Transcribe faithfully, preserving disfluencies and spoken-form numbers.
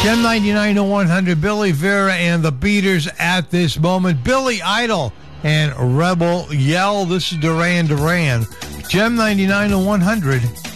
Gem ninety-nine to one hundred, Billy Vera and the Beaters at this moment. Billy Idol and Rebel Yell. This is Duran Duran. Gem ninety-nine to one hundred.